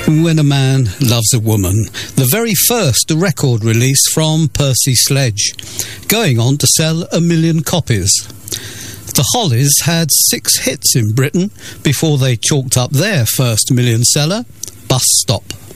When a Man Loves a Woman, the very first record release from Percy Sledge, going on to sell 1 million copies. The Hollies had 6 hits in Britain before they chalked up their first million seller, Bus Stop.